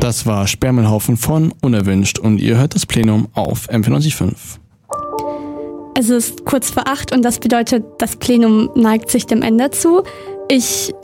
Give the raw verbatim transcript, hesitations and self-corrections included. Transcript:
Das war Sperrmüllhaufen von Unerwünscht und ihr hört das Plenum auf M vier neun fünf. Es ist kurz vor acht und das bedeutet, das Plenum neigt sich dem Ende zu. Ich